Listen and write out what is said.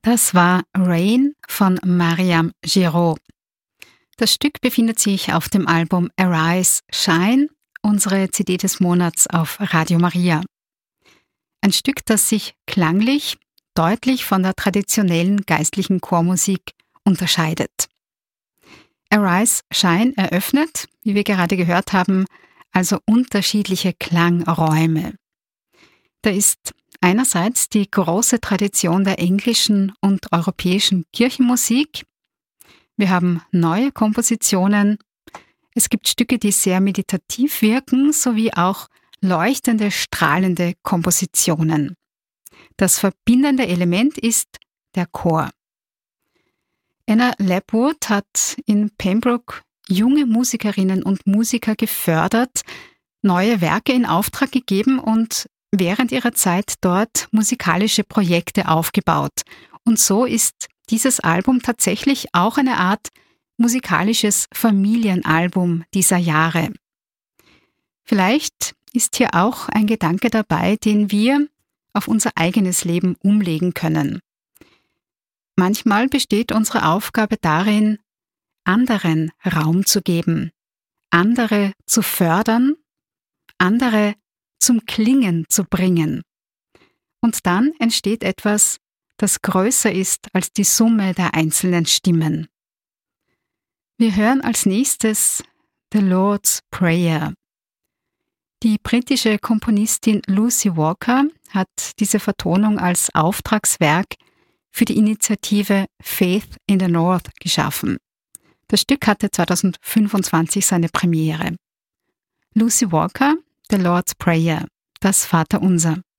Das war Rain von Mariam Giraud. Das Stück befindet sich auf dem Album Arise, Shine, unsere CD des Monats auf Radio Maria. Ein Stück, das sich klanglich deutlich von der traditionellen geistlichen Chormusik unterscheidet. Arise, Shine eröffnet, wie wir gerade gehört haben, also unterschiedliche Klangräume. Da ist einerseits die große Tradition der englischen und europäischen Kirchenmusik. Wir haben neue Kompositionen. Es gibt Stücke, die sehr meditativ wirken, sowie auch leuchtende, strahlende Kompositionen. Das verbindende Element ist der Chor. Anna Lapwood hat in Pembroke junge Musikerinnen und Musiker gefördert, neue Werke in Auftrag gegeben und während ihrer Zeit dort musikalische Projekte aufgebaut. Und so ist dieses Album tatsächlich auch eine Art musikalisches Familienalbum dieser Jahre. Vielleicht ist hier auch ein Gedanke dabei, den wir auf unser eigenes Leben umlegen können. Manchmal besteht unsere Aufgabe darin, anderen Raum zu geben, andere zu fördern, andere zum Klingen zu bringen. Und dann entsteht etwas, das größer ist als die Summe der einzelnen Stimmen. Wir hören als nächstes The Lord's Prayer. Die britische Komponistin Lucy Walker hat diese Vertonung als Auftragswerk für die Initiative Faith in the North geschaffen. Das Stück hatte 2025 seine Premiere. Lucy Walker, The Lord's Prayer, das Vaterunser.